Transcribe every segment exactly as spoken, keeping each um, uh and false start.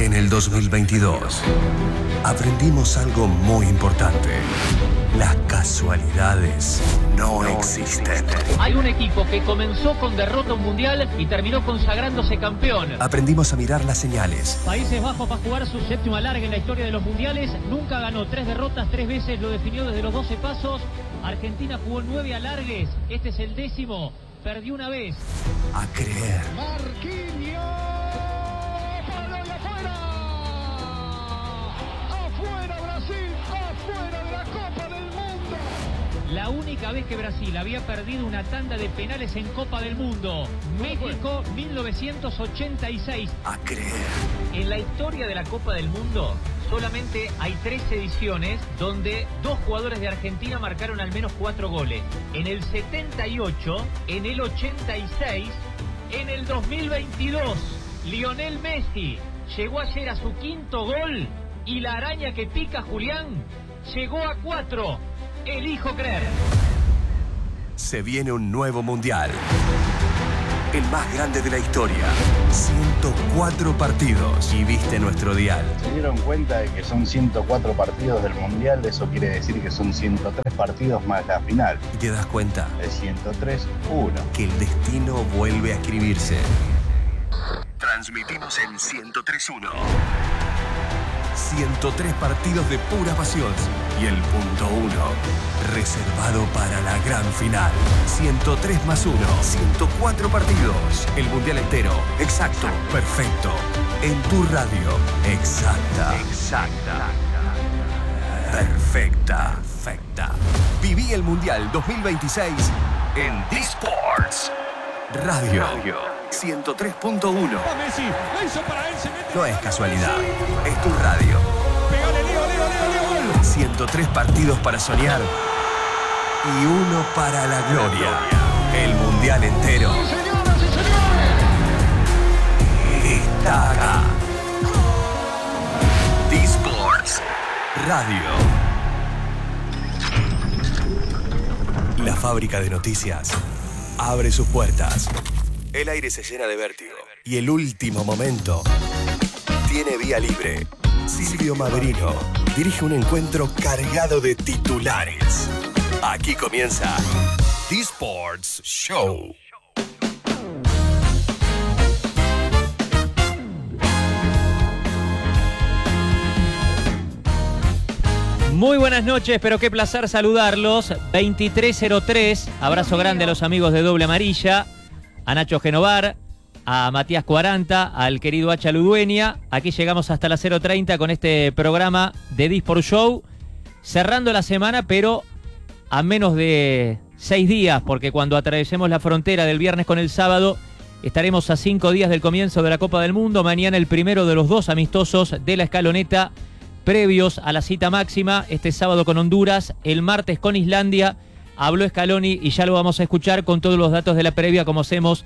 En el dos mil veintidós aprendimos algo muy importante. Las casualidades no existen. Hay un equipo que comenzó con derrota un mundial y terminó consagrándose campeón. Aprendimos a mirar las señales. Países Bajos va a jugar su séptimo alargue en la historia de los mundiales. Nunca ganó tres derrotas, tres veces lo definió desde los doce pasos. Argentina jugó nueve alargues. Este es el décimo. Perdió una vez. A creer. Marquinhos. ¡Para y afuera! ¡Afuera Brasil! ¡Afuera de la Copa del Mundo! La única vez que Brasil había perdido una tanda de penales en Copa del Mundo. México, mil novecientos ochenta y seis. A creer. En la historia de la Copa del Mundo solamente hay tres ediciones donde dos jugadores de Argentina marcaron al menos cuatro goles. En el setenta y ocho, en el ochenta y seis, en el dos mil veintidós. Lionel Messi llegó ayer a su quinto gol y la araña que pica Julián llegó a cuatro. Elijo creer. Se viene un nuevo mundial. El más grande de la historia. ciento cuatro partidos. Y viste nuestro dial. ¿Se dieron cuenta de que son ciento cuatro partidos del Mundial? Eso quiere decir que son ciento tres partidos más la final. Y te das cuenta. Es ciento tres uno. Que el destino vuelve a escribirse. Transmitimos en ciento tres uno. ciento tres partidos de pura pasión. Y el punto uno, reservado para la gran final. ciento tres más uno, ciento cuatro partidos. El mundial entero. Exacto. Perfecto. En tu radio. Exacta. Exacta. Perfecta. Perfecta. Viví el mundial dos mil veintiséis en D-Sports. Radio. ciento tres punto uno. No es casualidad. Es tu radio. ciento tres partidos para soñar y uno para la gloria. El mundial entero está acá. D-Sports Radio. La fábrica de noticias abre sus puertas. El aire se llena de vértigo y el último momento tiene vía libre. Silvio Maverino dirige un encuentro cargado de titulares. Aquí comienza D-Sports Show. Muy buenas noches, pero qué placer saludarlos. veintitrés cero tres, abrazo grande a los amigos de Doble Amarilla, a Nacho Genovar, a Matías cuarenta, al querido Hacha Ludueña. Aquí llegamos hasta las cero treinta con este programa de D-Sport Show, cerrando la semana, pero a menos de seis días, porque cuando atravesemos la frontera del viernes con el sábado, estaremos a cinco días del comienzo de la Copa del Mundo. Mañana el primero de los dos amistosos de la escaloneta, previos a la cita máxima, este sábado con Honduras, el martes con Islandia. Habló Scaloni y ya lo vamos a escuchar con todos los datos de la previa, como hacemos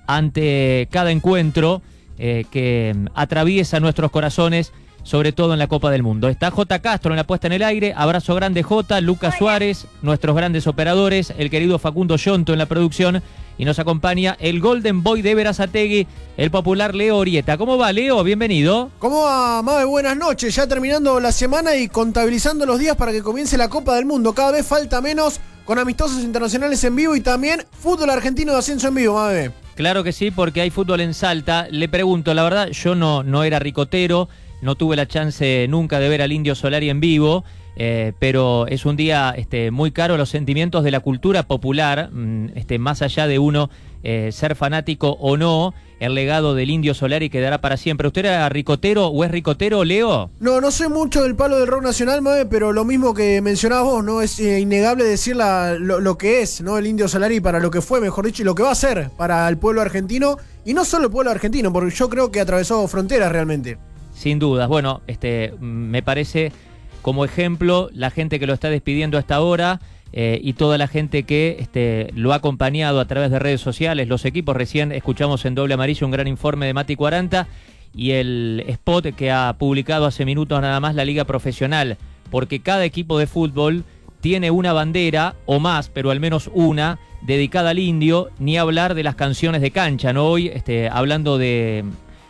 ante cada encuentro eh, que atraviesa nuestros corazones, sobre todo en la Copa del Mundo. Está J. Castro en la puesta en el aire, abrazo grande J, Lucas Suárez, nuestros grandes operadores, el querido Facundo Yonto en la producción, y nos acompaña el Golden Boy de Berazategui, el popular Leo Orieta. ¿Cómo va, Leo? Bienvenido. ¿Cómo va, Mabe? Buenas noches. Ya terminando la semana y contabilizando los días para que comience la Copa del Mundo. Cada vez falta menos, con amistosos internacionales en vivo y también fútbol argentino de ascenso en vivo, Mabe. Claro que sí, porque hay fútbol en Salta. Le pregunto, la verdad, yo no, no era ricotero, no tuve la chance nunca de ver al Indio Solari en vivo, eh, pero es un día este, muy caro los sentimientos de la cultura popular, este, más allá de uno eh, ser fanático o no, el legado del Indio Solari quedará para siempre. ¿Usted era ricotero o es ricotero, Leo? No, no soy mucho del palo del rock nacional, Mabe, pero lo mismo que mencionabas vos, ¿no? Es eh, innegable decir la, lo, lo que es, ¿no? El Indio Solari para lo que fue, mejor dicho, y lo que va a ser para el pueblo argentino, y no solo el pueblo argentino, porque yo creo que atravesó fronteras realmente. Sin dudas. Bueno, este, me parece como ejemplo la gente que lo está despidiendo hasta ahora eh, y toda la gente que este, lo ha acompañado a través de redes sociales, los equipos. Recién escuchamos en Doble Amarillo un gran informe de Mati cuarenta y el spot que ha publicado hace minutos nada más la Liga Profesional, porque cada equipo de fútbol tiene una bandera o más, pero al menos una, dedicada al indio, ni hablar de las canciones de cancha, ¿no? Hoy, este, hablando de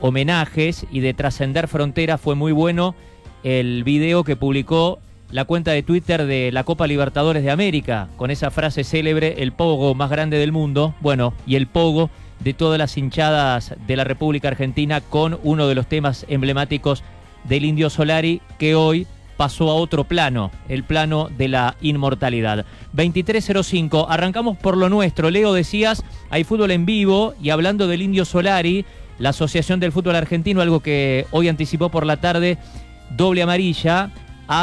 homenajes y de trascender fronteras, fue muy bueno el video que publicó la cuenta de Twitter de la Copa Libertadores de América, con esa frase célebre, el pogo más grande del mundo, bueno, y el pogo de todas las hinchadas de la República Argentina, con uno de los temas emblemáticos del Indio Solari, que hoy pasó a otro plano, el plano de la inmortalidad. veintitrés cero cinco, arrancamos por lo nuestro. Leo, decías, hay fútbol en vivo, y hablando del Indio Solari, la Asociación del Fútbol Argentino, algo que hoy anticipó por la tarde Doble Amarilla,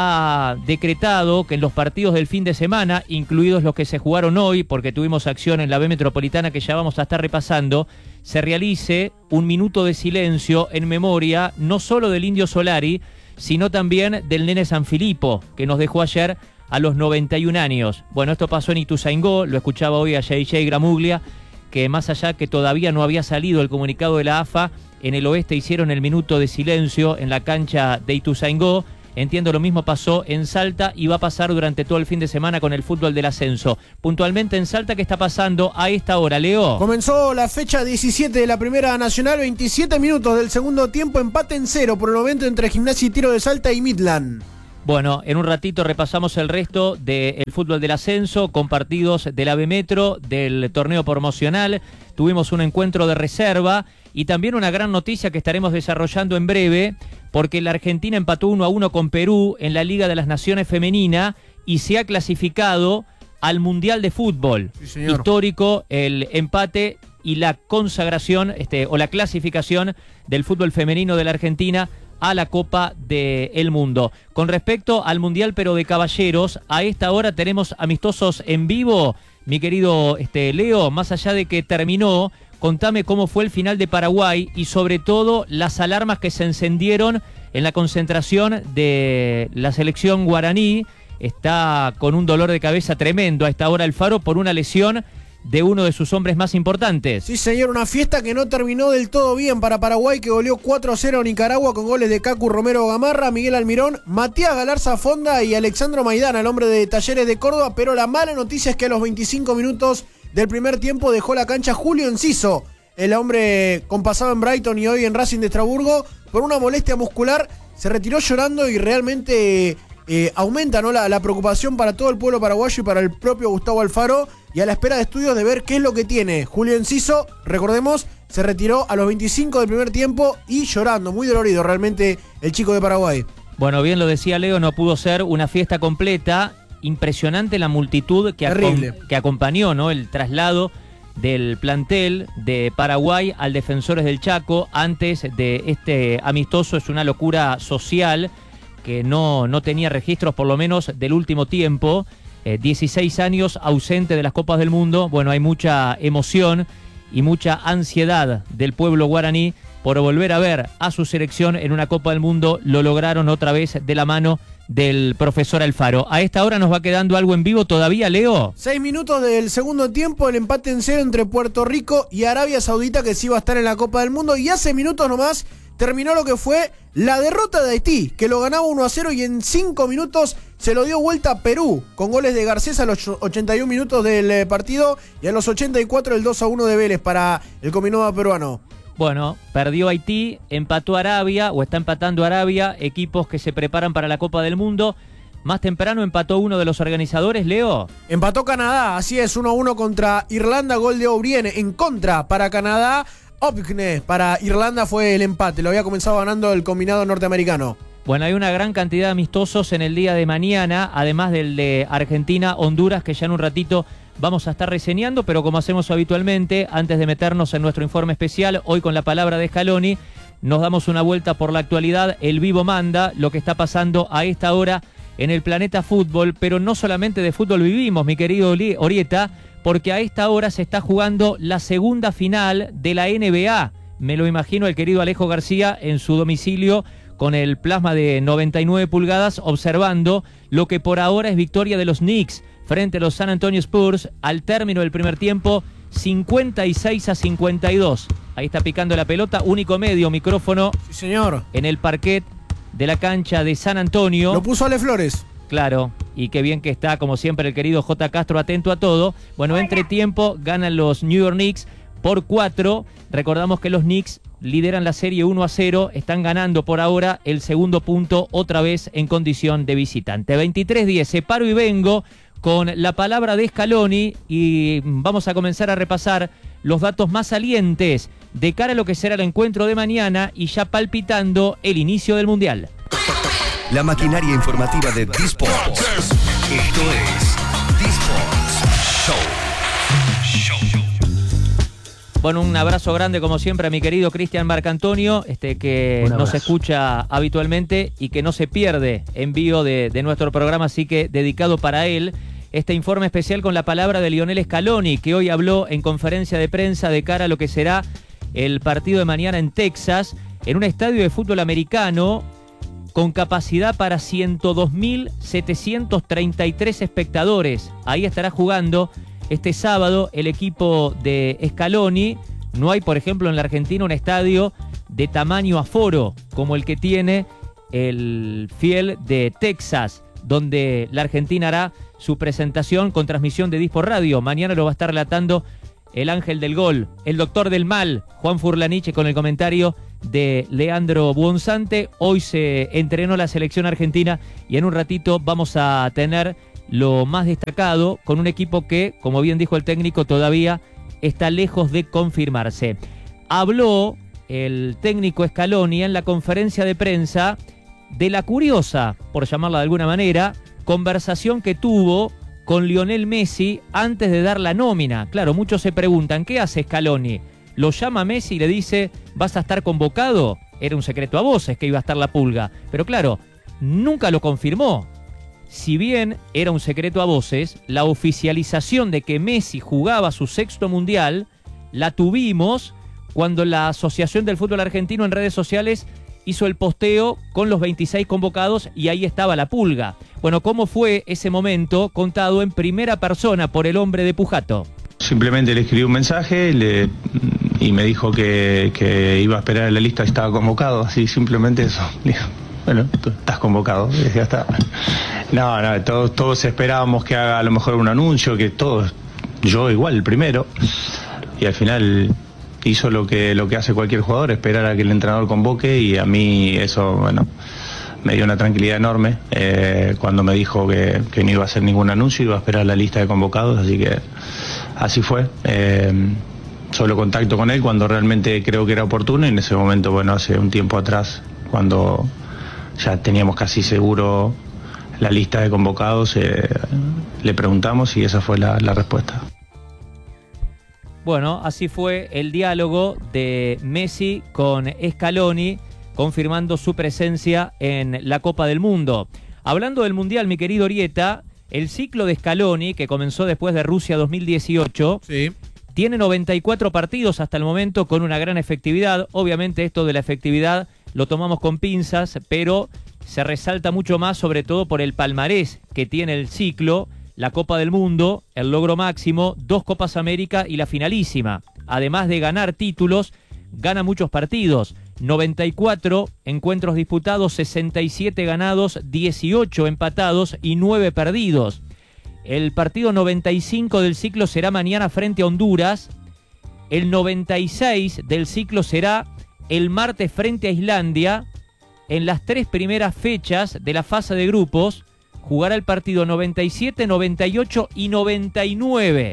ha decretado que en los partidos del fin de semana, incluidos los que se jugaron hoy, porque tuvimos acción en la B Metropolitana que ya vamos a estar repasando, se realice un minuto de silencio en memoria no solo del Indio Solari, sino también del Nene Sanfilippo, que nos dejó ayer a los noventa y un años. Bueno, esto pasó en Ituzaingó, lo escuchaba hoy a J J Gramuglia, que más allá que todavía no había salido el comunicado de la A F A, en el oeste hicieron el minuto de silencio en la cancha de Ituzaingó. Entiendo, lo mismo pasó en Salta y va a pasar durante todo el fin de semana con el fútbol del ascenso. Puntualmente en Salta, ¿qué está pasando a esta hora, Leo? Comenzó la fecha diecisiete de la Primera Nacional, veintisiete minutos del segundo tiempo, empate en cero por el momento entre Gimnasia y Tiro de Salta y Midland. Bueno, en un ratito repasamos el resto del fútbol del ascenso con partidos de la B Metro, del torneo promocional. Tuvimos un encuentro de reserva y también una gran noticia que estaremos desarrollando en breve, porque la Argentina empató uno a uno con Perú en la Liga de las Naciones Femenina y se ha clasificado al Mundial de Fútbol. Sí, señor. Histórico el empate y la consagración este, o la clasificación del fútbol femenino de la Argentina a la Copa del Mundo. Con respecto al Mundial, pero de caballeros, a esta hora tenemos amistosos en vivo, mi querido este, Leo. Más allá de que terminó, contame cómo fue el final de Paraguay y sobre todo las alarmas que se encendieron en la concentración de la selección guaraní. Está con un dolor de cabeza tremendo a esta hora Alfaro por una lesión de uno de sus hombres más importantes. Sí, señor, una fiesta que no terminó del todo bien para Paraguay, que goleó cuatro a cero a Nicaragua con goles de Cacu Romero Gamarra, Miguel Almirón, Matías Galarza Fonda y Alexandro Maidana, el hombre de Talleres de Córdoba. Pero la mala noticia es que a los veinticinco minutos del primer tiempo dejó la cancha Julio Enciso, el hombre compasado en Brighton y hoy en Racing de Estrasburgo, por una molestia muscular. Se retiró llorando y realmente eh, aumenta, ¿no?, la, la preocupación para todo el pueblo paraguayo y para el propio Gustavo Alfaro, y a la espera de estudios de ver qué es lo que tiene. Julio Enciso, recordemos, se retiró a los veinticinco del primer tiempo y llorando, muy dolorido realmente el chico de Paraguay. Bueno, bien lo decía Leo, no pudo ser una fiesta completa. Impresionante la multitud que, acom- que acompañó, ¿no?, el traslado del plantel de Paraguay al Defensores del Chaco antes de este amistoso. Es una locura social que no, no tenía registros, por lo menos del último tiempo. Eh, dieciséis años ausente de las Copas del Mundo. Bueno, hay mucha emoción y mucha ansiedad del pueblo guaraní por volver a ver a su selección en una Copa del Mundo. Lo lograron otra vez de la mano del profesor Alfaro. A esta hora nos va quedando algo en vivo todavía, Leo. Seis minutos del segundo tiempo, el empate en cero entre Puerto Rico y Arabia Saudita, que sí va a estar en la Copa del Mundo. Y hace minutos nomás terminó lo que fue la derrota de Haití, que lo ganaba uno a cero y en cinco minutos se lo dio vuelta a Perú, con goles de Garcés a los ochenta y un minutos del partido y a los ochenta y cuatro el dos a uno de Vélez para el combinado peruano. Bueno, perdió Haití, empató Arabia, o está empatando Arabia, equipos que se preparan para la Copa del Mundo. Más temprano empató uno de los organizadores, Leo. Empató Canadá, así es, uno a uno contra Irlanda, gol de O'Brien en contra para Canadá. Opkne para Irlanda fue el empate, lo había comenzado ganando el combinado norteamericano. Bueno, hay una gran cantidad de amistosos en el día de mañana, además del de Argentina-Honduras, que ya en un ratito vamos a estar reseñando, pero como hacemos habitualmente, antes de meternos en nuestro informe especial, hoy con la palabra de Scaloni, nos damos una vuelta por la actualidad. El vivo manda lo que está pasando a esta hora en el planeta fútbol, pero no solamente de fútbol vivimos, mi querido Orieta, porque a esta hora se está jugando la segunda final de la N B A. Me lo imagino el querido Alejo García en su domicilio con el plasma de noventa y nueve pulgadas, observando lo que por ahora es victoria de los Knicks frente a los San Antonio Spurs al término del primer tiempo, cincuenta y seis a cincuenta y dos. Ahí está picando la pelota, único medio micrófono. Sí, señor. En el parquet de la cancha de San Antonio. Lo puso Ale Flores. Claro, y qué bien que está, como siempre, el querido J. Castro atento a todo. Bueno, entre tiempo ganan los New York Knicks por cuatro. Recordamos que los Knicks lideran la serie uno a cero, están ganando por ahora el segundo punto otra vez en condición de visitante. veintitrés diez, separo y vengo con la palabra de Scaloni y vamos a comenzar a repasar los datos más salientes de cara a lo que será el encuentro de mañana y ya palpitando el inicio del Mundial. La maquinaria informativa de D-Sports. Esto es D-Sports Show. Show. Bueno, un abrazo grande como siempre a mi querido Cristian Marcantonio, este, que nos escucha habitualmente y que no se pierde envío de, de nuestro programa, así que dedicado para él este informe especial con la palabra de Lionel Scaloni, que hoy habló en conferencia de prensa de cara a lo que será el partido de mañana en Texas, en un estadio de fútbol americano con capacidad para ciento dos mil setecientos treinta y tres espectadores. Ahí estará jugando este sábado el equipo de Scaloni. No hay, por ejemplo, en la Argentina un estadio de tamaño aforo como el que tiene el Fiel de Texas, donde la Argentina hará su presentación con transmisión de Dispor Radio. Mañana lo va a estar relatando el ángel del gol, el doctor del mal, Juan Furlaniche, con el comentario de Leandro Buonsante. Hoy se entrenó la selección argentina y en un ratito vamos a tener lo más destacado con un equipo que, como bien dijo el técnico, todavía está lejos de confirmarse. Habló el técnico Scaloni en la conferencia de prensa de la curiosa, por llamarla de alguna manera, conversación que tuvo con Lionel Messi antes de dar la nómina. Claro, muchos se preguntan, ¿qué hace Scaloni? Lo llama Messi y le dice, ¿vas a estar convocado? Era un secreto a voces que iba a estar la Pulga. Pero claro, nunca lo confirmó. Si bien era un secreto a voces, la oficialización de que Messi jugaba su sexto mundial la tuvimos cuando la Asociación del Fútbol Argentino en redes sociales hizo el posteo con los veintiséis convocados y ahí estaba la Pulga. Bueno, ¿cómo fue ese momento contado en primera persona por el hombre de Pujato? Simplemente le escribí un mensaje le, y me dijo que, que iba a esperar en la lista y estaba convocado, así simplemente eso. Bueno, tú estás convocado, ya está. No, no, todos, todos esperábamos que haga a lo mejor un anuncio, que todos, yo igual, el primero, y al final hizo lo que, lo que hace cualquier jugador, esperar a que el entrenador convoque, y a mí eso, bueno, me dio una tranquilidad enorme eh, cuando me dijo que, que no iba a hacer ningún anuncio, iba a esperar la lista de convocados, así que así fue. Eh, solo contacto con él cuando realmente creo que era oportuno, y en ese momento, bueno, hace un tiempo atrás, cuando ya teníamos casi seguro la lista de convocados, eh, le preguntamos y esa fue la, la respuesta. Bueno, así fue el diálogo de Messi con Scaloni, confirmando su presencia en la Copa del Mundo. Hablando del Mundial, mi querido Orieta, el ciclo de Scaloni, que comenzó después de Rusia dos mil dieciocho, sí, tiene noventa y cuatro partidos hasta el momento con una gran efectividad. Obviamente esto de la efectividad lo tomamos con pinzas, pero se resalta mucho más, sobre todo por el palmarés que tiene el ciclo, la Copa del Mundo, el logro máximo, dos Copas América y la finalísima. Además de ganar títulos, gana muchos partidos. noventa y cuatro encuentros disputados, sesenta y siete ganados, dieciocho empatados y nueve perdidos. El partido noventa y cinco del ciclo será mañana frente a Honduras. El noventa y seis del ciclo será el martes frente a Islandia. En las tres primeras fechas de la fase de grupos jugará el partido noventa y siete, noventa y ocho y noventa y nueve.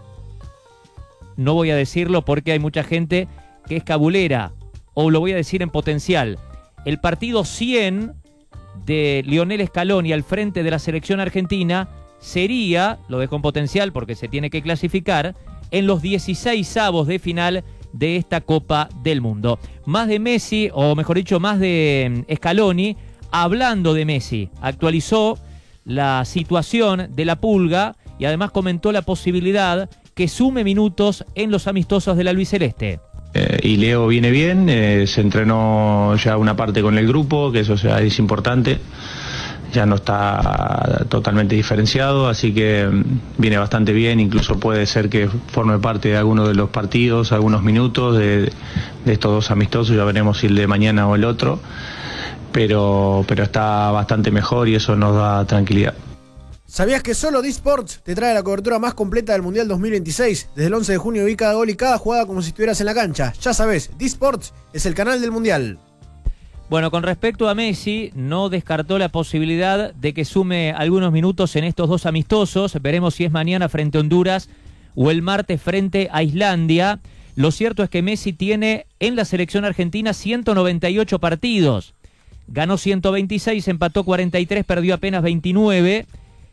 No voy a decirlo porque hay mucha gente que es cabulera, o lo voy a decir en potencial. El partido cien de Lionel Scaloni al frente de la selección argentina sería, lo dejo en potencial porque se tiene que clasificar, en los dieciséis avos de final de esta Copa del Mundo. Más de Messi, o mejor dicho, más de Scaloni, hablando de Messi. Actualizó la situación de la Pulga y además comentó la posibilidad que sume minutos en los amistosos de la albiceleste. Eh, y Leo viene bien, eh, se entrenó ya una parte con el grupo, que eso ya es importante. Ya no está totalmente diferenciado, así que viene bastante bien, incluso puede ser que forme parte de alguno de los partidos, algunos minutos de, de estos dos amistosos, ya veremos si el de mañana o el otro, pero, pero está bastante mejor y eso nos da tranquilidad. ¿Sabías que solo D-Sports te trae la cobertura más completa del Mundial dos mil veintiséis? Desde el once de junio vi cada gol y cada jugada como si estuvieras en la cancha. Ya sabes, D-Sports es el canal del Mundial. Bueno, con respecto a Messi, no descartó la posibilidad de que sume algunos minutos en estos dos amistosos. Veremos si es mañana frente a Honduras o el martes frente a Islandia. Lo cierto es que Messi tiene en la selección argentina ciento noventa y ocho partidos. Ganó ciento veintiséis, empató cuarenta y tres, perdió apenas veintinueve.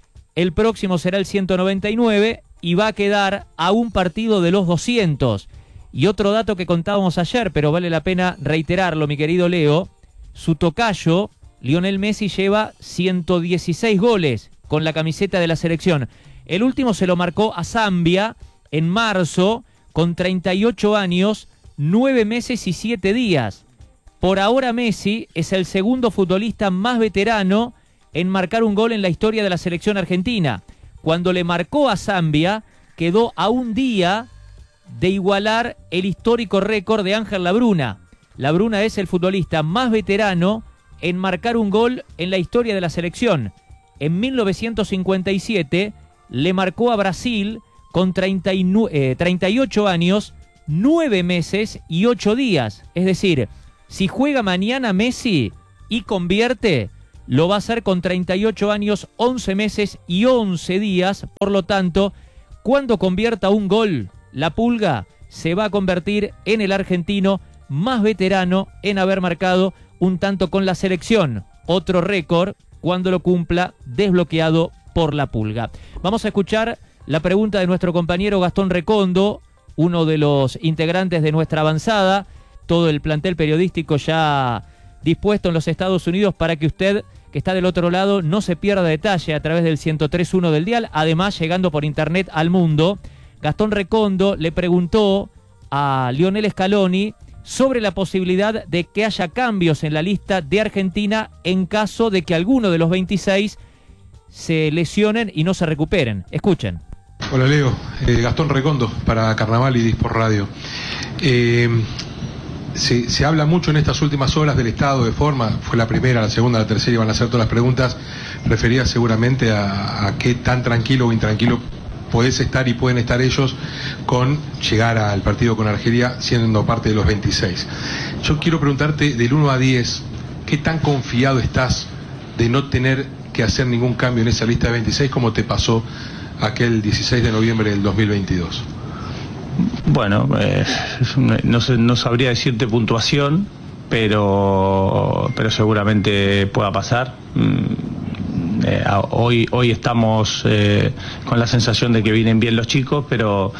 El próximo será el ciento noventa y nueve y va a quedar a un partido de los doscientos. Y otro dato que contábamos ayer, pero vale la pena reiterarlo, mi querido Leo. Su tocayo, Lionel Messi, lleva ciento dieciséis goles con la camiseta de la selección. El último se lo marcó a Zambia en marzo, con treinta y ocho años, nueve meses y siete días. Por ahora Messi es el segundo futbolista más veterano en marcar un gol en la historia de la selección argentina. Cuando le marcó a Zambia, quedó a un día de igualar el histórico récord de Ángel Labruna. Labruna es el futbolista más veterano en marcar un gol en la historia de la selección. En mil novecientos cincuenta y siete le marcó a Brasil con treinta y ocho años, nueve meses y ocho días. Es decir, si juega mañana Messi y convierte, lo va a hacer con treinta y ocho años, once meses y once días. Por lo tanto, cuando convierta un gol, la Pulga se va a convertir en el argentino más veterano en haber marcado un tanto con la selección. Otro récord cuando lo cumpla, desbloqueado por la Pulga. Vamos a escuchar la pregunta de nuestro compañero Gastón Recondo, uno de los integrantes de nuestra avanzada, todo el plantel periodístico ya dispuesto en los Estados Unidos para que usted, que está del otro lado, no se pierda detalle a través del ciento tres punto uno del dial, además llegando por internet al mundo. Gastón Recondo le preguntó a Lionel Scaloni sobre la posibilidad de que haya cambios en la lista de Argentina en caso de que alguno de los veintiséis se lesionen y no se recuperen. Escuchen. Hola Leo, eh, Gastón Recondo para Carnaval y Dispor Radio. Eh, se, se habla mucho en estas últimas horas del estado de forma, fue la primera, la segunda, la tercera, iban a hacer todas las preguntas referidas seguramente a, a qué tan tranquilo o intranquilo podés estar y pueden estar ellos con llegar al partido con Argelia siendo parte de los veintiséis. Yo quiero preguntarte del uno a diez, ¿qué tan confiado estás de no tener que hacer ningún cambio en esa lista de veintiséis como te pasó aquel dieciséis de noviembre del dos mil veintidós? Bueno, eh, no, sé, no sabría decirte puntuación, pero, pero seguramente pueda pasar. Eh, hoy, hoy estamos eh, con la sensación de que vienen bien los chicos, pero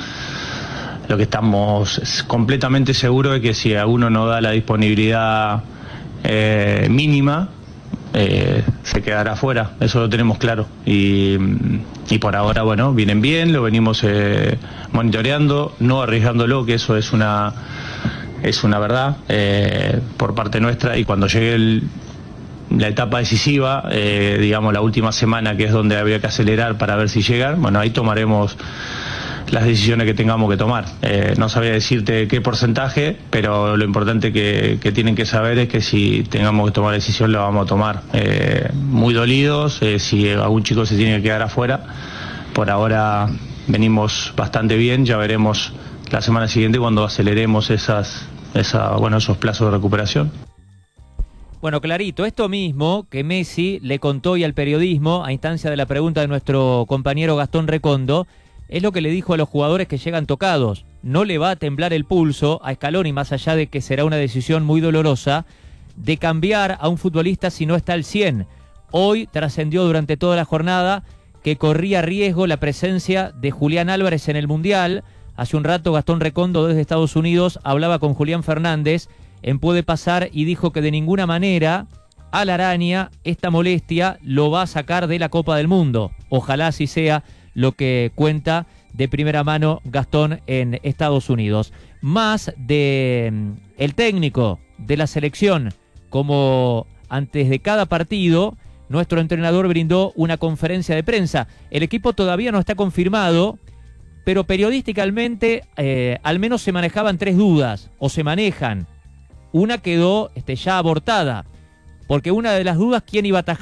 lo que estamos es completamente seguros de que si a uno no da la disponibilidad eh, mínima, eh, se quedará fuera. Eso lo tenemos claro. Y, y por ahora, bueno, vienen bien, lo venimos eh, monitoreando, no arriesgándolo, que eso es una, es una verdad eh, por parte nuestra. Y cuando llegue el la etapa decisiva, eh, digamos la última semana, que es donde habría que acelerar para ver si llegan, bueno, ahí tomaremos las decisiones que tengamos que tomar. Eh, no sabría decirte qué porcentaje, pero lo importante que, que tienen que saber es que si tengamos que tomar decisión, la vamos a tomar. Eh, muy dolidos, eh, si algún chico se tiene que quedar afuera. Por ahora venimos bastante bien, ya veremos la semana siguiente cuando aceleremos esas, esa, bueno, esos plazos de recuperación. Bueno, clarito, esto mismo que Messi le contó y al periodismo, a instancia de la pregunta de nuestro compañero Gastón Recondo, es lo que le dijo a los jugadores que llegan tocados. No le va a temblar el pulso a Scaloni, más allá de que será una decisión muy dolorosa, de cambiar a un futbolista si no está al cien. Hoy trascendió durante toda la jornada que corría riesgo la presencia de Julián Álvarez en el Mundial. Hace un rato Gastón Recondo desde Estados Unidos hablaba con Julián Fernández en Puede Pasar y dijo que de ninguna manera a la araña esta molestia lo va a sacar de la Copa del Mundo. Ojalá así sea lo que cuenta de primera mano Gastón en Estados Unidos. Más de el técnico de la selección, como antes de cada partido, nuestro entrenador brindó una conferencia de prensa. El equipo todavía no está confirmado, pero periodísticamente eh, al menos se manejaban tres dudas, o se manejan. Una quedó este, ya abortada, porque una de las dudas, ¿quién iba a atajar?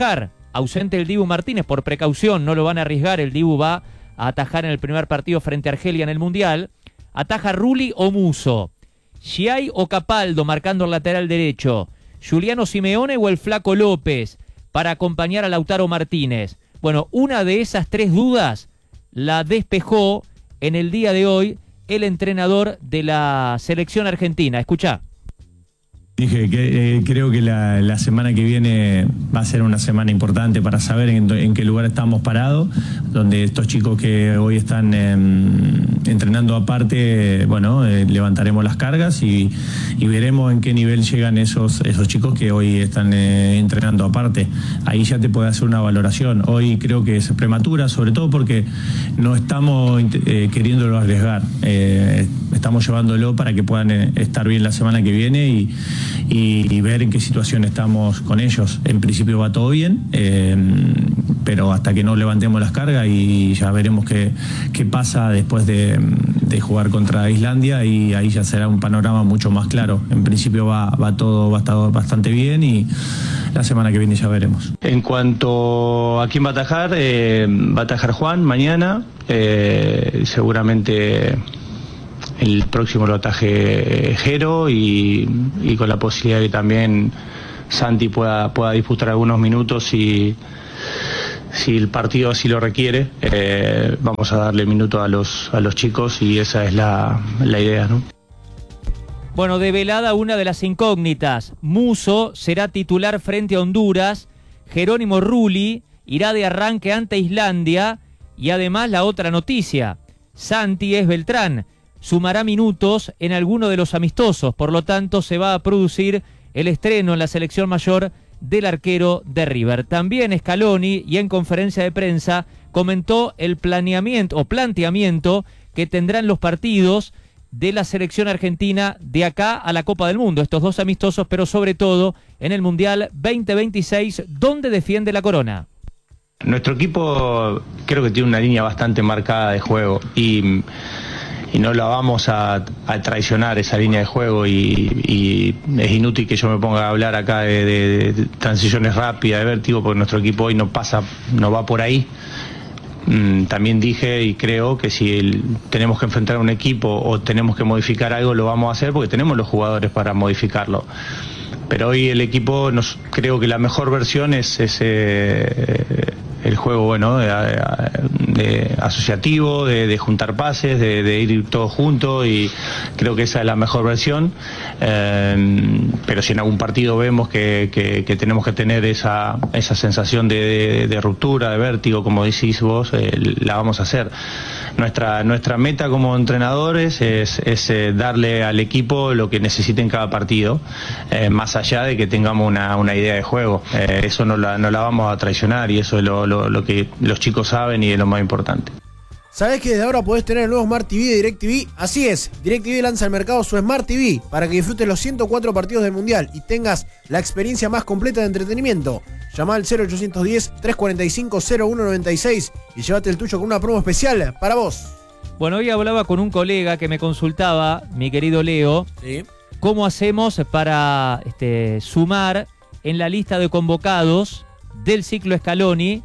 ausente el Dibu Martínez por precaución, no lo van a arriesgar, el Dibu va a atajar en el primer partido frente a Argelia en el Mundial. Ataja Rulli o Musso, Schiai o Capaldo marcando el lateral derecho, Juliano Simeone o el Flaco López para acompañar a Lautaro Martínez. Bueno, una de esas tres dudas la despejó en el día de hoy el entrenador de la selección argentina. Escuchá. Dije que eh, creo que la, la semana que viene va a ser una semana importante para saber en, en qué lugar estamos parados, donde estos chicos que hoy están eh, entrenando aparte, bueno, eh, levantaremos las cargas y, y veremos en qué nivel llegan esos, esos chicos que hoy están eh, entrenando aparte. Ahí ya te puede hacer una valoración. Hoy creo que es prematura, sobre todo porque no estamos eh, queriéndolo arriesgar. Eh, estamos llevándolo para que puedan eh, estar bien la semana que viene y Y, y ver en qué situación estamos con ellos. En principio va todo bien, eh, pero hasta que no levantemos las cargas y ya veremos qué, qué pasa después de, de jugar contra Islandia y ahí ya será un panorama mucho más claro. En principio va, va todo va a estar bastante bien y la semana que viene ya veremos. En cuanto a quién va a atajar, eh, va a atajar Juan mañana, eh, seguramente el próximo lo ataje Jero y, y con la posibilidad de que también Santi pueda, pueda disputar algunos minutos si, si el partido así lo requiere. Eh, vamos a darle minutos a los, a los chicos y esa es la, la idea, ¿no? Bueno, develada una de las incógnitas. Musso será titular frente a Honduras, Jerónimo Rulli irá de arranque ante Islandia y además la otra noticia, Santi es Beltrán. Sumará minutos en alguno de los amistosos, por lo tanto se va a producir el estreno en la selección mayor del arquero de River. También Scaloni, y en conferencia de prensa, comentó el planeamiento o planteamiento que tendrán los partidos de la selección argentina de acá a la Copa del Mundo, estos dos amistosos, pero sobre todo en el Mundial veinte veintiséis, donde defiende la corona. Nuestro equipo creo que tiene una línea bastante marcada de juego y... y no la vamos a, a traicionar esa línea de juego y, y es inútil que yo me ponga a hablar acá de, de, de transiciones rápidas, de vértigo, porque nuestro equipo hoy no pasa, no va por ahí. Mm, también dije y creo que si el, tenemos que enfrentar a un equipo o tenemos que modificar algo, lo vamos a hacer porque tenemos los jugadores para modificarlo. Pero hoy el equipo, nos, creo que la mejor versión es ese... Eh, el juego, bueno, de, de asociativo, de, de juntar pases, de, de ir todos juntos y creo que esa es la mejor versión. Eh, pero si en algún partido vemos que, que, que tenemos que tener esa, esa sensación de, de, de ruptura, de vértigo, como decís vos, eh, la vamos a hacer. Nuestra, nuestra meta como entrenadores es, es eh, darle al equipo lo que necesite en cada partido, eh, más allá de que tengamos una, una idea de juego. Eh, eso no la, no la vamos a traicionar y eso es lo, lo, lo que los chicos saben y es lo más importante. ¿Sabés que desde ahora podés tener el nuevo Smart T V de DirecTV? Así es, DirecTV lanza al mercado su Smart T V para que disfrutes los ciento cuatro partidos del Mundial y tengas la experiencia más completa de entretenimiento. Llama al cero ochocientos diez, trescientos cuarenta y cinco, cero uno noventa y seis y llévate el tuyo con una promo especial para vos. Bueno, hoy hablaba con un colega que me consultaba, mi querido Leo, ¿sí?, cómo hacemos para este, sumar en la lista de convocados del ciclo Scaloni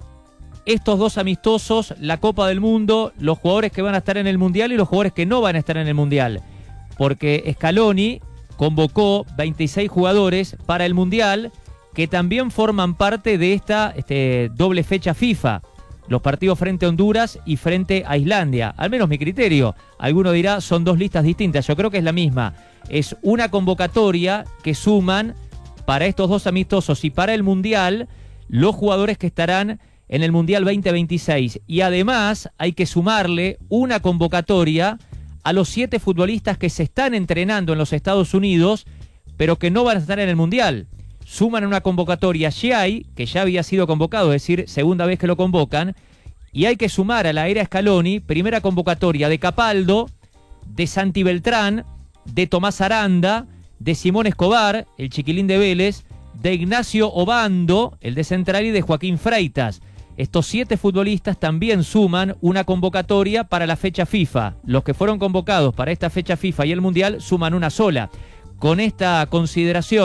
estos dos amistosos, la Copa del Mundo, los jugadores que van a estar en el Mundial y los jugadores que no van a estar en el Mundial. Porque Scaloni convocó veintiséis jugadores para el Mundial que también forman parte de esta este, doble fecha FIFA. Los partidos frente a Honduras y frente a Islandia. Al menos mi criterio. Alguno dirá, son dos listas distintas. Yo creo que es la misma. Es una convocatoria que suman para estos dos amistosos y para el Mundial los jugadores que estarán en el Mundial veinte veintiséis. Y además hay que sumarle una convocatoria a los siete futbolistas que se están entrenando en los Estados Unidos, pero que no van a estar en el Mundial. Suman una convocatoria a Schiai, que ya había sido convocado, es decir, segunda vez que lo convocan, y hay que sumar a la era Scaloni, primera convocatoria de Capaldo, de Santi Beltrán, de Tomás Aranda, de Simón Escobar, el chiquilín de Vélez, de Ignacio Obando, el de Central, y de Joaquín Freitas. Estos siete futbolistas también suman una convocatoria para la fecha FIFA. Los que fueron convocados para esta fecha FIFA y el Mundial suman una sola. Con esta consideración,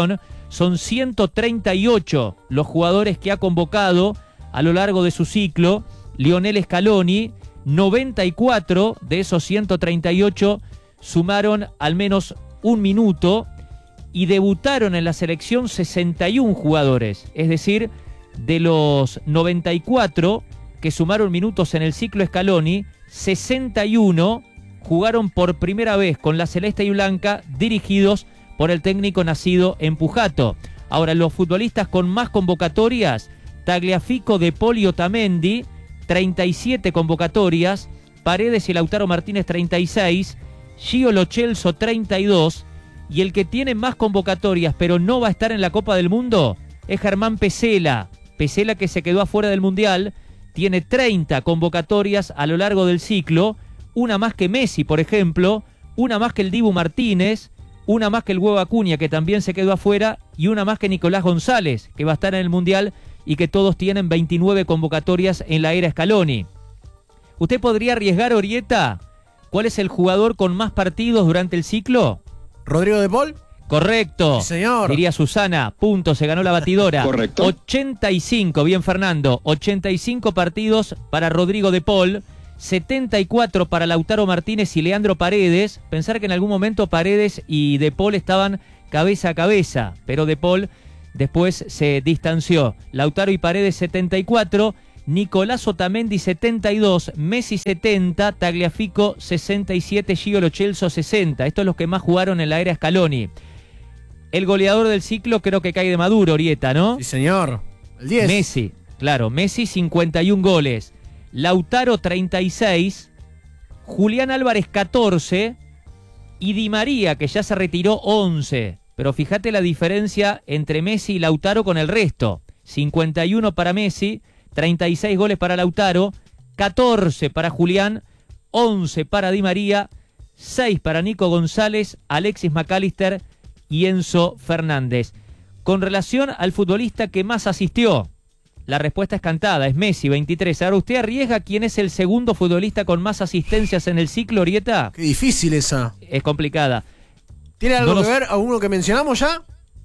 Son ciento treinta y ocho los jugadores que ha convocado a lo largo de su ciclo Lionel Scaloni. noventa y cuatro de esos ciento treinta y ocho sumaron al menos un minuto y debutaron en la selección sesenta y uno jugadores. Es decir, de los noventa y cuatro que sumaron minutos en el ciclo Scaloni, sesenta y uno jugaron por primera vez con la celeste y blanca, dirigidos por el técnico nacido en Pujato. Ahora, los futbolistas con más convocatorias: Tagliafico, De Paul y Otamendi, treinta y siete convocatorias, Paredes y Lautaro Martínez, treinta y seis, Gio Lo Celso, treinta y dos, y el que tiene más convocatorias pero no va a estar en la Copa del Mundo es Germán Pesela. Pesela, que se quedó afuera del Mundial, tiene treinta convocatorias a lo largo del ciclo, una más que Messi, por ejemplo, una más que el Dibu Martínez, una más que el Huevo Acuña, que también se quedó afuera, y una más que Nicolás González, que va a estar en el Mundial, y que todos tienen veintinueve convocatorias en la era Scaloni. ¿Usted podría arriesgar, Orieta, cuál es el jugador con más partidos durante el ciclo? ¿Rodrigo De Paul? Correcto. Sí, señor. Diría Susana, punto, se ganó la batidora. Correcto. ochenta y cinco, bien Fernando, ochenta y cinco partidos para Rodrigo De Paul, setenta y cuatro para Lautaro Martínez y Leandro Paredes. Pensar que en algún momento Paredes y De Paul estaban cabeza a cabeza, pero De Paul después se distanció. Lautaro y Paredes setenta y cuatro, Nicolás Otamendi setenta y dos, Messi setenta, Tagliafico sesenta y siete, Gio Lo Celso sesenta. Estos son los que más jugaron en la era Scaloni. El goleador del ciclo creo que cae de Maduro, Orieta, ¿no? Sí, señor. El diez. Messi, claro, Messi cincuenta y un goles. Lautaro treinta y seis, Julián Álvarez catorce y Di María, que ya se retiró, once. Pero fíjate la diferencia entre Messi y Lautaro con el resto. cincuenta y uno para Messi, treinta y seis goles para Lautaro, catorce para Julián, once para Di María, seis para Nico González, Alexis McAllister y Enzo Fernández. Con relación al futbolista que más asistió, la respuesta es cantada, es Messi, veintitrés. Ahora, ¿usted arriesga quién es el segundo futbolista con más asistencias en el ciclo, Orieta? Qué difícil esa. Es complicada. ¿Tiene algo no que nos... ver a uno que mencionamos ya?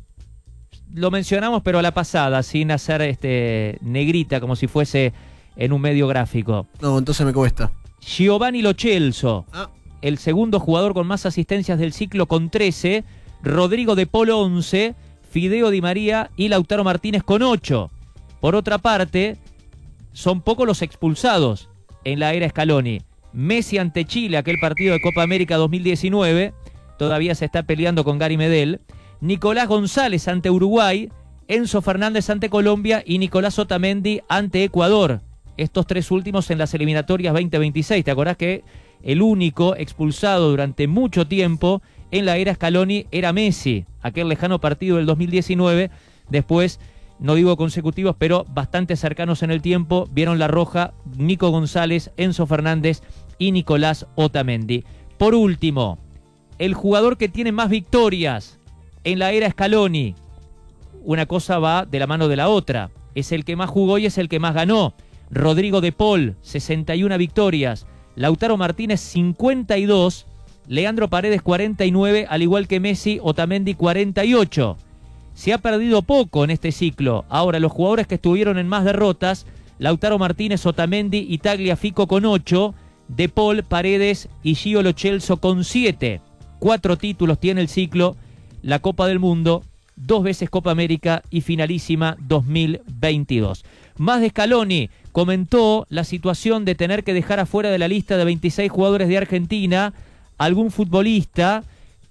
Lo mencionamos, pero a la pasada, sin hacer este negrita, como si fuese en un medio gráfico. No, entonces me cuesta. Giovanni Lo Celso, Ah. el segundo jugador con más asistencias del ciclo, con trece. Rodrigo De Paul, once. Fideo Di María y Lautaro Martínez con ocho. Por otra parte, son pocos los expulsados en la era Scaloni. Messi ante Chile, aquel partido de Copa América dos mil diecinueve, todavía se está peleando con Gary Medel. Nicolás González ante Uruguay, Enzo Fernández ante Colombia y Nicolás Otamendi ante Ecuador. Estos tres últimos en las eliminatorias veinte veintiséis. ¿Te acordás que el único expulsado durante mucho tiempo en la era Scaloni era Messi? Aquel lejano partido del dos mil diecinueve, después, no digo consecutivos, pero bastante cercanos en el tiempo, vieron la roja Nico González, Enzo Fernández y Nicolás Otamendi. Por último, el jugador que tiene más victorias en la era Scaloni, una cosa va de la mano de la otra, es el que más jugó y es el que más ganó. Rodrigo De Paul, sesenta y una victorias, Lautaro Martínez, cincuenta y dos, Leandro Paredes, cuarenta y nueve, al igual que Messi, Otamendi, cuarenta y ocho. Se ha perdido poco en este ciclo. Ahora, los jugadores que estuvieron en más derrotas, Lautaro Martínez, Otamendi y Tagliafico con ocho, De Paul, Paredes y Gio Lo Celso con siete. Cuatro títulos tiene el ciclo, la Copa del Mundo, dos veces Copa América y finalísima dos mil veintidós. Más de Scaloni, comentó la situación de tener que dejar afuera de la lista de veintiséis jugadores de Argentina algún futbolista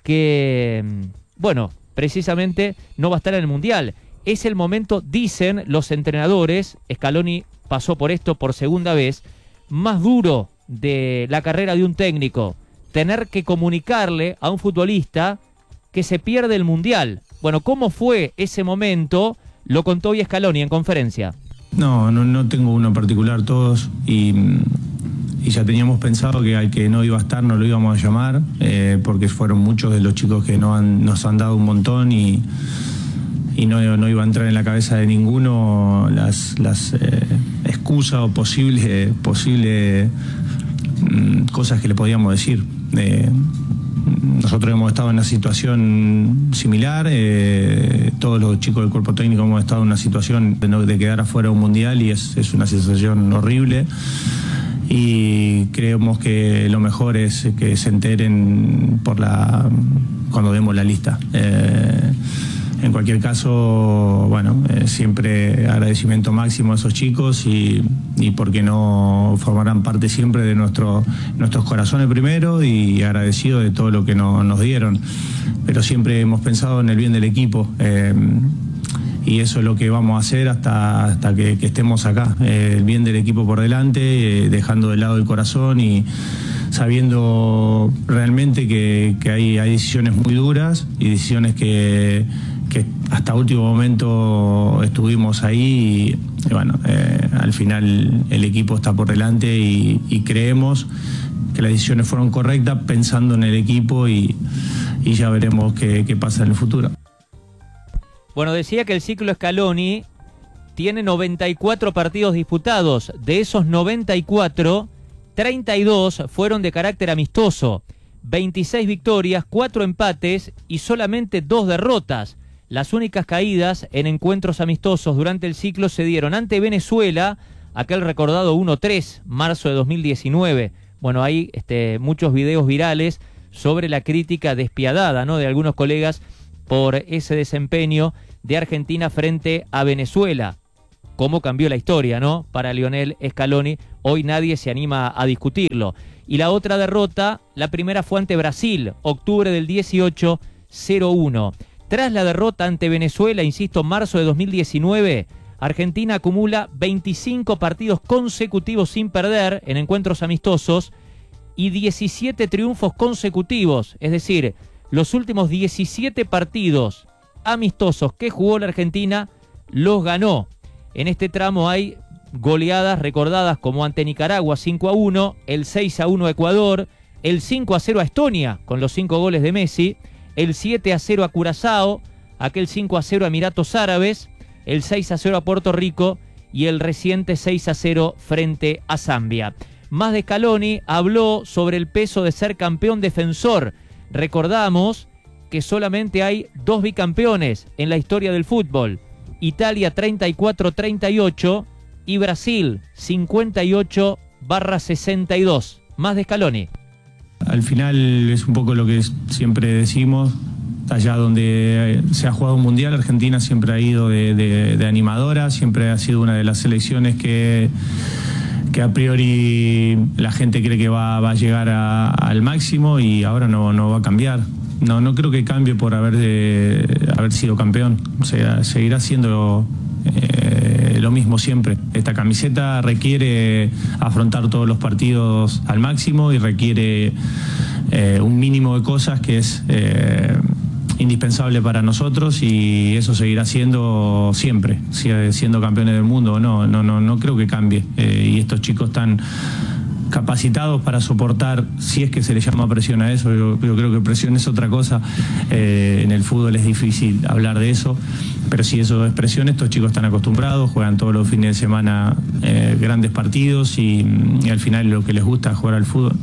que, bueno, precisamente no va a estar en el Mundial. Es el momento, dicen los entrenadores, Scaloni pasó por esto por segunda vez, más duro de la carrera de un técnico, tener que comunicarle a un futbolista que se pierde el Mundial. Bueno, ¿cómo fue ese momento? Lo contó hoy Scaloni en conferencia. No, no, no tengo uno en particular, todos, y, y ya teníamos pensado que al que no iba a estar no lo íbamos a llamar, eh, porque fueron muchos de los chicos que no han, nos han dado un montón y, y no, no iba a entrar en la cabeza de ninguno las, las eh, excusas o posibles posible, mm, cosas que le podíamos decir. Eh, nosotros hemos estado en una situación similar, eh, todos los chicos del cuerpo técnico hemos estado en una situación de, no, de quedar afuera de un mundial y es, es una sensación horrible. Y creemos que lo mejor es que se enteren por la cuando demos la lista. Eh, en cualquier caso, bueno, eh, siempre agradecimiento máximo a esos chicos y, y porque no formarán parte siempre de nuestro, nuestros corazones primero y agradecido de todo lo que no, nos dieron. Pero siempre hemos pensado en el bien del equipo. Eh, Y eso es lo que vamos a hacer hasta, hasta que, que estemos acá. Eh, el bien del equipo por delante, eh, dejando de lado el corazón y sabiendo realmente que, que hay, hay decisiones muy duras y decisiones que, que hasta último momento estuvimos ahí. Y, y bueno, eh, al final el equipo está por delante y, y creemos que las decisiones fueron correctas pensando en el equipo y, y ya veremos qué, qué pasa en el futuro. Bueno, decía que el ciclo Scaloni tiene noventa y cuatro partidos disputados. De esos noventa y cuatro, treinta y dos fueron de carácter amistoso. veintiséis victorias, cuatro empates y solamente dos derrotas. Las únicas caídas en encuentros amistosos durante el ciclo se dieron ante Venezuela, aquel recordado uno tres, marzo de dos mil diecinueve. Bueno, hay este, muchos videos virales sobre la crítica despiadada, ¿no?, de algunos colegas por ese desempeño de Argentina frente a Venezuela. Cómo cambió la historia, ¿no?, para Lionel Scaloni. Hoy nadie se anima a discutirlo. Y la otra derrota, la primera fue ante Brasil, octubre del dieciocho, cero uno. Tras la derrota ante Venezuela, insisto, marzo de dos mil diecinueve, Argentina acumula veinticinco partidos consecutivos sin perder en encuentros amistosos y diecisiete triunfos consecutivos, es decir, los últimos diecisiete partidos amistosos que jugó la Argentina los ganó. En este tramo hay goleadas recordadas como ante Nicaragua cinco a uno, el seis a uno a Ecuador, el cinco a cero a Estonia con los cinco goles de Messi, el siete a cero a Curazao, aquel cinco a cero a Emiratos Árabes, el seis a cero a Puerto Rico y el reciente seis a cero frente a Zambia. Más de Scaloni habló sobre el peso de ser campeón defensor. Recordamos que solamente hay dos bicampeones en la historia del fútbol. Italia treinta y cuatro treinta y ocho y Brasil cincuenta y ocho barra sesenta y dos. Más de Scaloni. Al final es un poco lo que siempre decimos. Allá donde se ha jugado un mundial, Argentina siempre ha ido de, de, de animadora, siempre ha sido una de las selecciones que... que a priori la gente cree que va, va a llegar a, al máximo y ahora no, no va a cambiar. No, no creo que cambie por haber, de, haber sido campeón. O sea, seguirá siendo eh, lo mismo siempre. Esta camiseta requiere afrontar todos los partidos al máximo y requiere eh, un mínimo de cosas que es eh, indispensable para nosotros y eso seguirá siendo siempre, siendo campeones del mundo. No, no, no, no creo que cambie. Eh, y estos chicos están capacitados para soportar, si es que se le llama presión a eso. Yo, yo creo que presión es otra cosa. Eh, en el fútbol es difícil hablar de eso, pero si eso es presión, estos chicos están acostumbrados, juegan todos los fines de semana eh, grandes partidos y, y al final lo que les gusta es jugar al fútbol.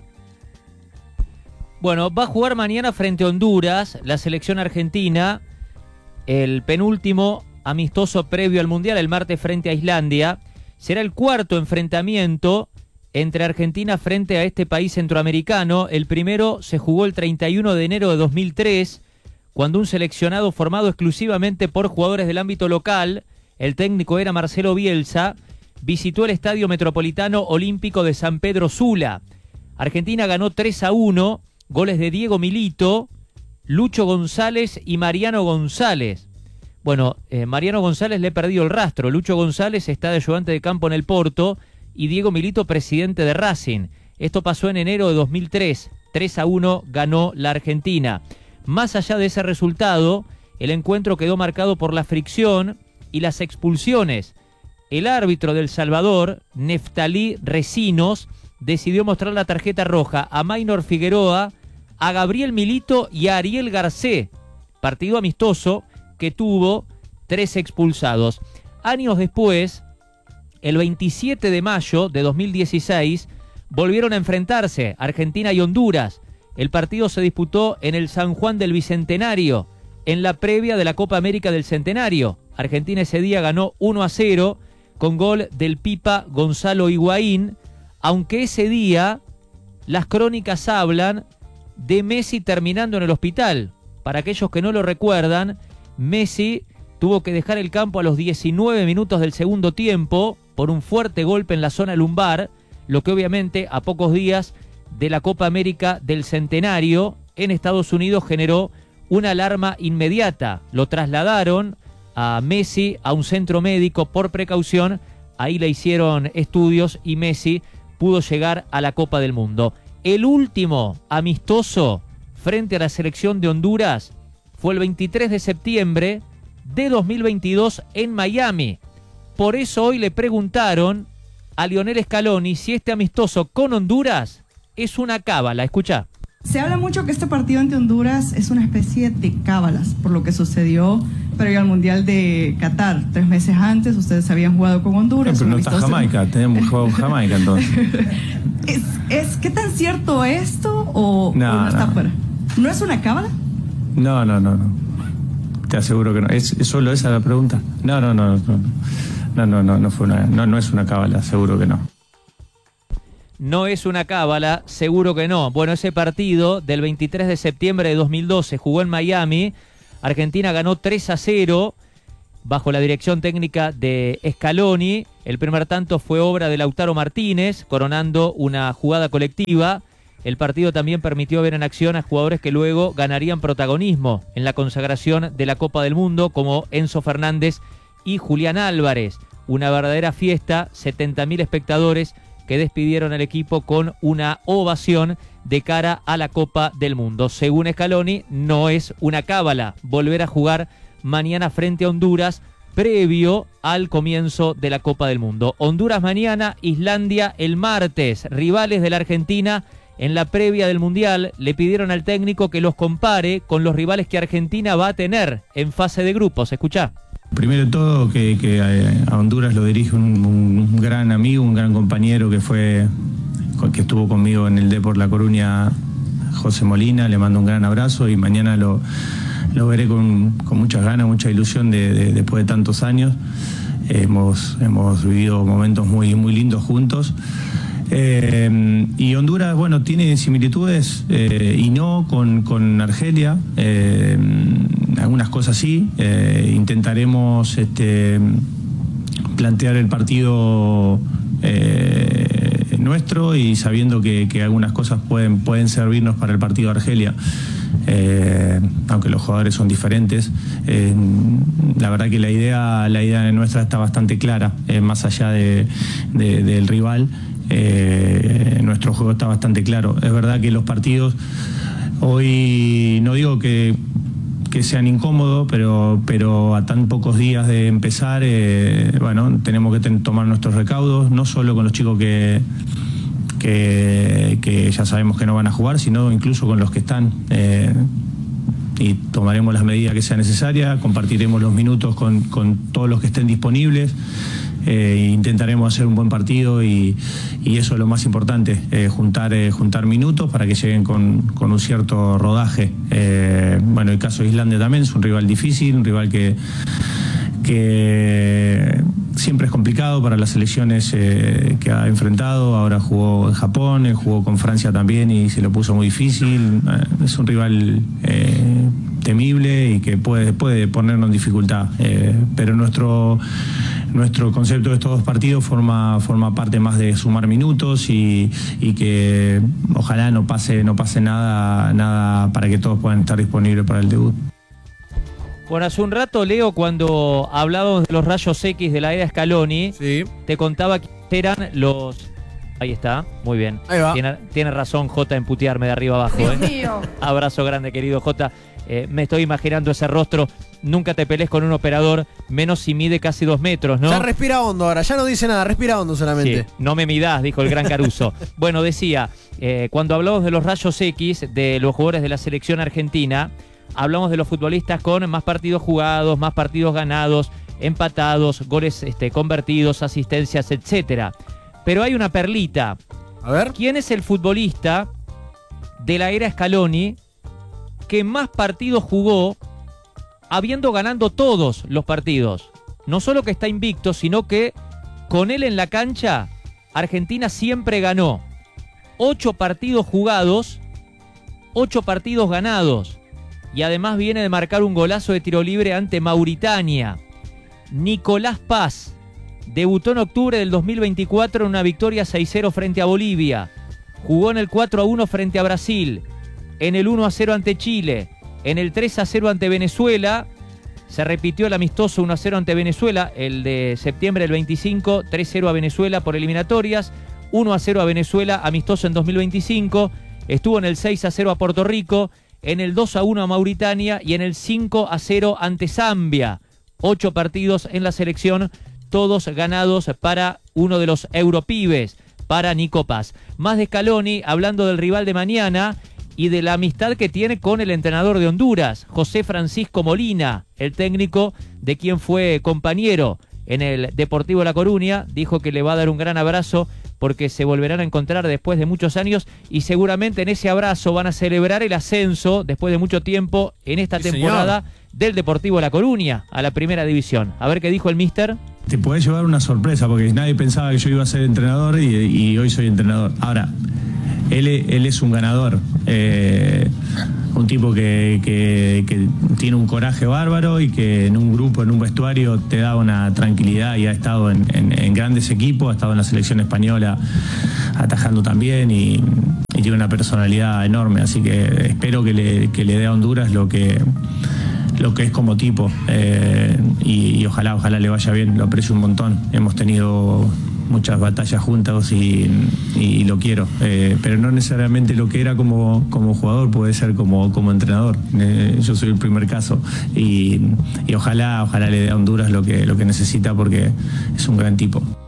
Bueno, va a jugar mañana frente a Honduras, la selección argentina, el penúltimo amistoso previo al Mundial, el martes frente a Islandia. Será el cuarto enfrentamiento entre Argentina frente a este país centroamericano. El primero se jugó el treinta y uno de enero de dos mil tres, cuando un seleccionado formado exclusivamente por jugadores del ámbito local, el técnico era Marcelo Bielsa, visitó el Estadio Metropolitano Olímpico de San Pedro Sula. Argentina ganó tres a uno, goles de Diego Milito, Lucho González y Mariano González. Bueno, eh, Mariano González le he perdido el rastro. Lucho González está de ayudante de campo en el Porto y Diego Milito presidente de Racing. Esto pasó en enero de dos mil tres. tres a uno ganó la Argentina. Más allá de ese resultado, el encuentro quedó marcado por la fricción y las expulsiones. El árbitro del Salvador, Neftalí Recinos, decidió mostrar la tarjeta roja a Maynor Figueroa, a Gabriel Milito y a Ariel Garcé. Partido amistoso que tuvo tres expulsados. Años después, el veintisiete de mayo de dos mil dieciséis, volvieron a enfrentarse Argentina y Honduras El partido se disputó en el San Juan del Bicentenario, en la previa de la Copa América del Centenario. Argentina ese día ganó uno a cero con gol del Pipa Gonzalo Higuaín, aunque ese día las crónicas hablan de Messi terminando en el hospital. Para aquellos que no lo recuerdan, Messi tuvo que dejar el campo a los diecinueve minutos del segundo tiempo por un fuerte golpe en la zona lumbar, lo que obviamente a pocos días de la Copa América del Centenario en Estados Unidos generó una alarma inmediata. Lo trasladaron a Messi a un centro médico por precaución, ahí le hicieron estudios y Messi pudo llegar a la Copa del Mundo. El último amistoso frente a la selección de Honduras fue el veintitrés de septiembre de dos mil veintidós en Miami. Por eso hoy le preguntaron a Lionel Scaloni si este amistoso con Honduras es una cábala. Escucha. Se habla mucho que este partido ante Honduras es una especie de cábalas por lo que sucedió previo al Mundial de Qatar. Tres meses antes ustedes habían jugado con Honduras. No, pero no está Jamaica, tenemos jugado con Jamaica entonces. ¿Es, es, ¿Qué tan cierto esto o no, o no, no está no. fuera? ¿No es una cábala? No, no, no, no. Te aseguro que no. ¿Es, es solo esa la pregunta? No, no, no, no. No, no, no, no fue una, no, no es una cábala, seguro que no. No es una cábala, seguro que no. Bueno, ese partido del veintitrés de septiembre de dos mil doce jugó en Miami. Argentina ganó tres a cero bajo la dirección técnica de Scaloni. El primer tanto fue obra de Lautaro Martínez, coronando una jugada colectiva. El partido también permitió ver en acción a jugadores que luego ganarían protagonismo en la consagración de la Copa del Mundo, como Enzo Fernández y Julián Álvarez. Una verdadera fiesta, setenta mil espectadores que despidieron al equipo con una ovación de cara a la Copa del Mundo. Según Scaloni, no es una cábala volver a jugar mañana frente a Honduras, previo al comienzo de la Copa del Mundo. Honduras mañana, Islandia el martes, rivales de la Argentina. En la previa del Mundial le pidieron al técnico que los compare con los rivales que Argentina va a tener en fase de grupos. Escuchá. Primero de todo, que, que a Honduras lo dirige un, un gran amigo, un gran compañero que fue, que estuvo conmigo en el Depor La Coruña, José Molina. Le mando un gran abrazo y mañana lo, lo veré con, con muchas ganas, mucha ilusión de, de, después de tantos años. Eh, hemos, hemos vivido momentos muy, muy lindos juntos. Eh, y Honduras, bueno, tiene similitudes eh, y no con, con Argelia, eh, algunas cosas sí. Eh, intentaremos este, plantear el partido eh, nuestro y sabiendo que, que algunas cosas pueden, pueden servirnos para el partido de Argelia. Eh, aunque los jugadores son diferentes, eh, la verdad que la idea, la idea nuestra está bastante clara, eh, más allá de, de, del rival. Eh, nuestro juego está bastante claro. Es verdad que los partidos hoy, no digo que, que sean incómodos, pero, pero a tan pocos días de empezar, eh, bueno, tenemos que ten, tomar nuestros recaudos, no solo con los chicos que, que, que ya sabemos que no van a jugar, sino incluso con los que están. Eh, y tomaremos las medidas que sea necesaria, compartiremos los minutos con, con todos los que estén disponibles. Eh, intentaremos hacer un buen partido y, y eso es lo más importante, eh, juntar, eh, juntar minutos para que lleguen con, con un cierto rodaje. Eh, bueno, el caso de Islandia también es un rival difícil, un rival que, que siempre es complicado para las selecciones eh, que ha enfrentado. Ahora jugó en Japón, eh, jugó con Francia también y se lo puso muy difícil. Eh, es un rival eh, temible y que puede, puede ponernos en dificultad, eh, pero nuestro Nuestro concepto de estos dos partidos forma, forma parte más de sumar minutos y, y que ojalá no pase, no pase nada, nada para que todos puedan estar disponibles para el debut. Bueno, hace un rato, Leo, cuando hablábamos de los rayos X de la era Scaloni, sí, te contaba que eran los... Ahí está, muy bien. Ahí va. Tiene, tiene razón Jota en putearme de arriba abajo. Dios ¿eh? mío. Abrazo grande, querido Jota. Eh, me estoy imaginando ese rostro. Nunca te pelees con un operador, menos si mide casi dos metros, ¿no? Ya respira hondo ahora, ya no dice nada, respira hondo solamente. Sí, no me midás, dijo el gran Caruso. Bueno, decía, eh, cuando hablamos de los rayos X, de los jugadores de la selección argentina, hablamos de los futbolistas con más partidos jugados, más partidos ganados, empatados, goles este, convertidos, asistencias, etcétera. Pero hay una perlita. A ver. ¿Quién es el futbolista de la era Scaloni que más partidos jugó habiendo ganado todos los partidos. No solo que está invicto, sino que con él en la cancha, Argentina siempre ganó. Ocho partidos jugados, ocho partidos ganados. Y además viene de marcar un golazo de tiro libre ante Mauritania. Nicolás Paz debutó en octubre del dos mil veinticuatro en una victoria seis cero frente a Bolivia. Jugó en el cuatro a uno frente a Brasil, en el uno a cero ante Chile, en el tres a cero ante Venezuela. Se repitió el amistoso uno a cero ante Venezuela, el de septiembre del veinticinco, tres cero a Venezuela por eliminatorias, uno a cero a Venezuela, amistoso en dos mil veinticinco. Estuvo en el seis a cero a Puerto Rico, en el dos a uno a Mauritania y en el cinco a cero ante Zambia. Ocho partidos en la selección, todos ganados para uno de los europibes, para Nico Paz. Más de Scaloni, hablando del rival de mañana y de la amistad que tiene con el entrenador de Honduras, José Francisco Molina, el técnico de quien fue compañero en el Deportivo La Coruña. Dijo que le va a dar un gran abrazo porque se volverán a encontrar después de muchos años y seguramente en ese abrazo van a celebrar el ascenso después de mucho tiempo en esta sí, temporada señor. del Deportivo La Coruña a la primera división. A ver qué dijo el míster. Te puede llevar una sorpresa porque nadie pensaba que yo iba a ser entrenador y, y hoy soy entrenador. Ahora, él, él es un ganador, eh, un tipo que, que, que tiene un coraje bárbaro y que en un grupo, en un vestuario te da una tranquilidad y ha estado en, en, en grandes equipos, ha estado en la selección española atajando también y, y tiene una personalidad enorme, así que espero que le, que le dé a Honduras lo que... lo que es como tipo eh, y, y ojalá, ojalá le vaya bien, lo aprecio un montón. Hemos tenido muchas batallas juntas y, y lo quiero, eh, pero no necesariamente lo que era como, como jugador puede ser como, como entrenador. Eh, yo soy el primer caso y, y ojalá, ojalá le dé a Honduras lo que, lo que necesita porque es un gran tipo.